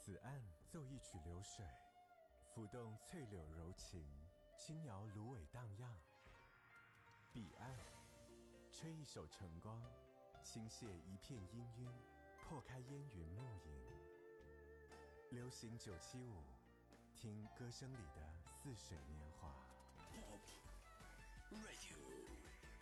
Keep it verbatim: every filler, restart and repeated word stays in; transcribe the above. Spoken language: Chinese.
此岸奏一曲流水，浮动翠柳柔情，轻摇芦苇荡漾。彼岸吹一首晨光，倾泻一片氤氲，破开烟云暮影。流行九七五，听歌声里的似水年华。 Pop Radio。